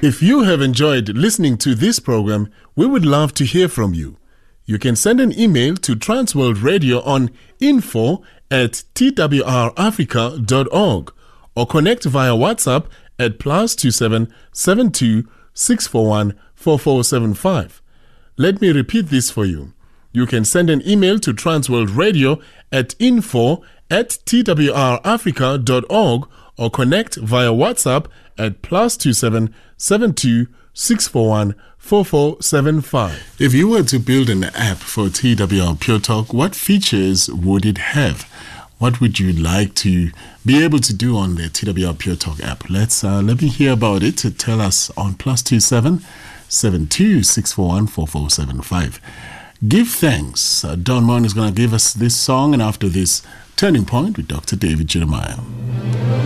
If you have enjoyed listening to this program, we would love to hear from you. You can send an email to Transworld Radio on info@twrafrica.org or connect via WhatsApp at +27 72 641 4475. Let me repeat this for you. You can send an email to Transworld Radio at info@twrafrica.org or connect via WhatsApp at +27 72 641 4475. If you were to build an app for TWR Pure Talk, what features would it have? What would you like to be able to do on the TWR Pure Talk app? Let me hear about it. Tell us on +27 72 641 4475. Give thanks. Don Mon is going to give us this song, and after this, Turning Point with Dr. David Jeremiah.